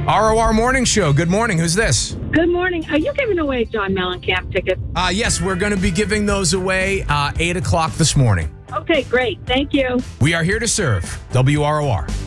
ROR Morning Show. Good morning. Who's this? Good morning. Are you giving away John Mellencamp tickets? Yes, we're going to be giving those away 8 o'clock this morning. Okay, great. Thank you. We are here to serve. WROR.